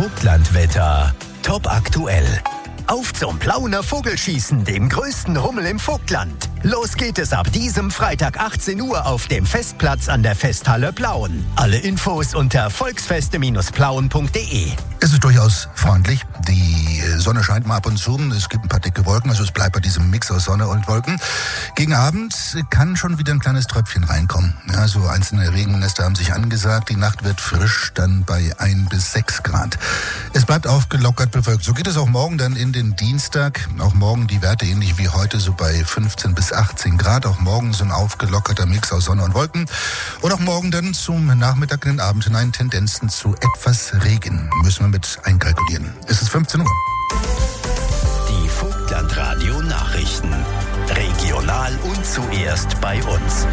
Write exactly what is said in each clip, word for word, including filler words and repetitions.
Vogtlandwetter. Top aktuell. Auf zum Plauner Vogelschießen, dem größten Rummel im Vogtland. Los geht es ab diesem Freitag achtzehn Uhr auf dem Festplatz an der Festhalle Plauen. Alle Infos unter volksfeste plauen punkt de. Es ist durchaus freundlich. Die Sonne scheint mal ab und zu. Es gibt ein paar dicke Wolken, also es bleibt bei diesem Mix aus Sonne und Wolken. Gegen Abend kann schon wieder ein kleines Tröpfchen reinkommen. Ja, so einzelne Regennester haben sich angesagt. Die Nacht wird frisch, dann bei ein bis sechs Grad. Es bleibt aufgelockert bewölkt. So geht es auch morgen dann in den Dienstag. Auch morgen die Werte ähnlich wie heute, so bei fünfzehn bis achtzehn Grad. Auch morgen so ein aufgelockerter Mix aus Sonne und Wolken. Und auch morgen dann zum Nachmittag in den Abend hinein Tendenzen zu etwas Regen. Müssen wir mit einkalkulieren. Es ist fünfzehn Uhr. Die Vogtlandradio Nachrichten. Regional und zuerst bei uns.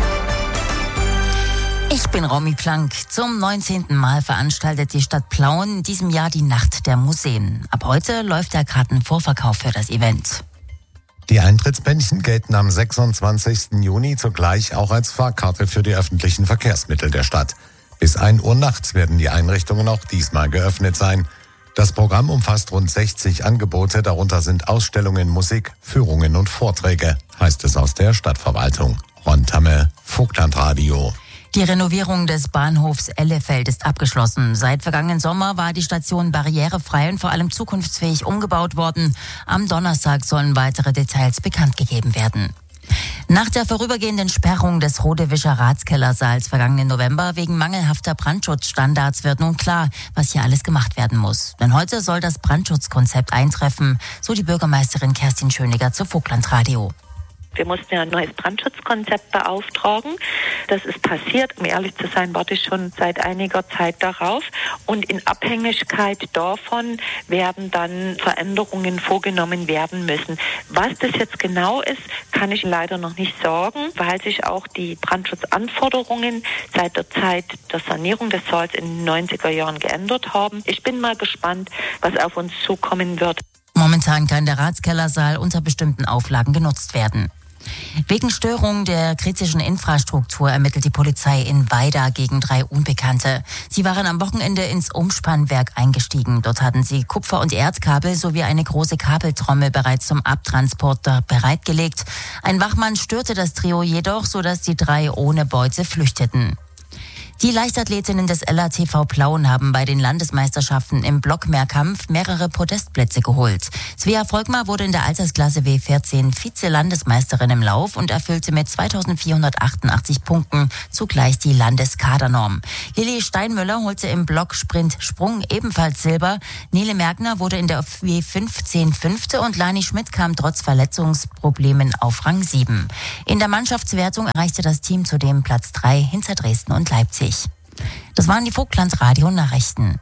Ich bin Romy Plank. Zum neunzehnten Mal veranstaltet die Stadt Plauen in diesem Jahr die Nacht der Museen. Ab heute läuft der Kartenvorverkauf für das Event. Die Eintrittsbändchen gelten am sechsundzwanzigsten Juni zugleich auch als Fahrkarte für die öffentlichen Verkehrsmittel der Stadt. Bis ein Uhr nachts werden die Einrichtungen auch diesmal geöffnet sein. Das Programm umfasst rund sechzig Angebote, darunter sind Ausstellungen, Musik, Führungen und Vorträge, heißt es aus der Stadtverwaltung. Ron Tamme, Vogtlandradio. Die Renovierung des Bahnhofs Ellefeld ist abgeschlossen. Seit vergangenen Sommer war die Station barrierefrei und vor allem zukunftsfähig umgebaut worden. Am Donnerstag sollen weitere Details bekannt gegeben werden. Nach der vorübergehenden Sperrung des Rodewischer Ratskellersaals vergangenen November wegen mangelhafter Brandschutzstandards wird nun klar, was hier alles gemacht werden muss. Denn heute soll das Brandschutzkonzept eintreffen, so die Bürgermeisterin Kerstin Schöniger zu Vogtlandradio. Wir mussten ja ein neues Brandschutzkonzept beauftragen. Das ist passiert. Um ehrlich zu sein, warte ich schon seit einiger Zeit darauf. Und in Abhängigkeit davon werden dann Veränderungen vorgenommen werden müssen. Was das jetzt genau ist, kann ich leider noch nicht sagen, weil sich auch die Brandschutzanforderungen seit der Zeit der Sanierung des Saals in den neunziger Jahren geändert haben. Ich bin mal gespannt, was auf uns zukommen wird. Momentan kann der Ratskellersaal unter bestimmten Auflagen genutzt werden. Wegen Störung der kritischen Infrastruktur ermittelt die Polizei in Weida gegen drei Unbekannte. Sie waren am Wochenende ins Umspannwerk eingestiegen. Dort hatten sie Kupfer- und Erdkabel sowie eine große Kabeltrommel bereits zum Abtransport bereitgelegt. Ein Wachmann störte das Trio jedoch, sodass die drei ohne Beute flüchteten. Die Leichtathletinnen des L A T V Plauen haben bei den Landesmeisterschaften im Blockmehrkampf mehrere Podestplätze geholt. Svea Volkmar wurde in der Altersklasse W vierzehn Vize-Landesmeisterin im Lauf und erfüllte mit zweitausendvierhundertachtundachtzig Punkten zugleich die Landeskadernorm. Lilly Steinmüller holte im Blocksprint Sprung ebenfalls Silber. Nele Merkner wurde in der W fünfzehn Fünfte und Lani Schmidt kam trotz Verletzungsproblemen auf Rang sieben. In der Mannschaftswertung erreichte das Team zudem Platz drei hinter Dresden und Leipzig. Das waren die Vogtlandradio-Nachrichten.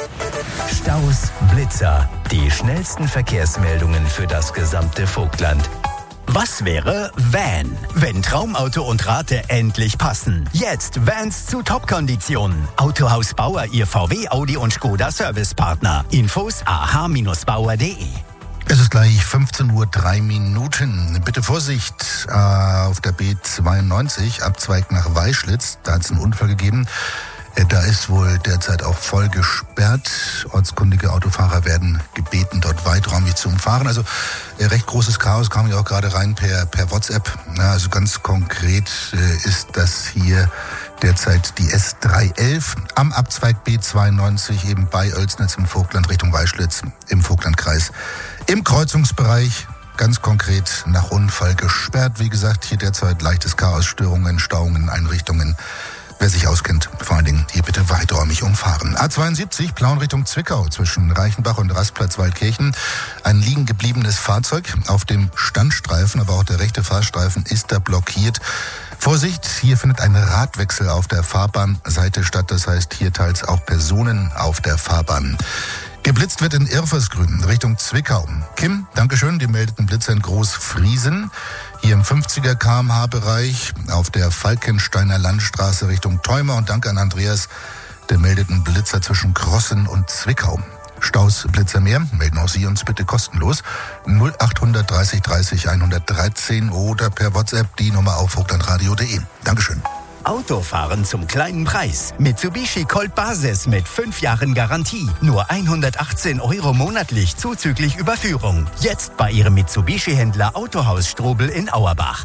Staus, Blitzer, die schnellsten Verkehrsmeldungen für das gesamte Vogtland. Was wäre Van, wenn Traumauto und Rate endlich passen? Jetzt Vans zu Top-Konditionen. Autohaus Bauer, Ihr V W, Audi und Skoda Servicepartner. Infos a h bauer punkt de. Es ist gleich fünfzehn Uhr drei Minuten. Bitte Vorsicht äh, auf der B zweiundneunzig, Abzweig nach Weischlitz. Da hat es einen Unfall gegeben. Äh, da ist wohl derzeit auch voll gesperrt. Ortskundige Autofahrer werden gebeten, dort weiträumig zu umfahren. Also äh, recht großes Chaos, kam ja auch gerade rein per, per WhatsApp. Ja, also ganz konkret äh, ist das hier derzeit die S dreihundertelf am Abzweig B zweiundneunzig eben bei Oelsnitz im Vogtland Richtung Weischlitz im Vogtlandkreis. Im Kreuzungsbereich ganz konkret nach Unfall gesperrt. Wie gesagt, hier derzeit leichtes Chaos, Störungen, Stauungen, Einrichtungen. Wer sich auskennt, vor allen Dingen hier bitte weiträumig umfahren. A zweiundsiebzig, Plauen Richtung Zwickau zwischen Reichenbach und Rastplatz Waldkirchen. Ein liegen gebliebenes Fahrzeug auf dem Standstreifen, aber auch der rechte Fahrstreifen ist da blockiert. Vorsicht, hier findet ein Radwechsel auf der Fahrbahnseite statt. Das heißt, hier teils auch Personen auf der Fahrbahn. Geblitzt wird in Irfersgrün Richtung Zwickau. Kim, Dankeschön, die meldeten Blitzer in Großfriesen. Hier im fünfziger Kilometer Pro Stunde Bereich auf der Falkensteiner Landstraße Richtung Theumer. Und danke an Andreas, der meldeten Blitzer zwischen Krossen und Zwickau. Staus, Blitzer mehr, melden auch Sie uns bitte kostenlos. null acht dreißig dreißig hundertdreizehn oder per WhatsApp die Nummer auf vogtlandradio punkt de. Dankeschön. Autofahren zum kleinen Preis. Mitsubishi Colt Basis mit fünf Jahren Garantie. Nur hundertachtzehn Euro monatlich zuzüglich Überführung. Jetzt bei Ihrem Mitsubishi-Händler Autohaus Strobel in Auerbach.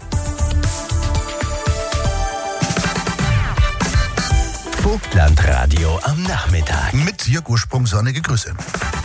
Vogtlandradio am Nachmittag. Mit Jörg Ursprung sonnige Grüße.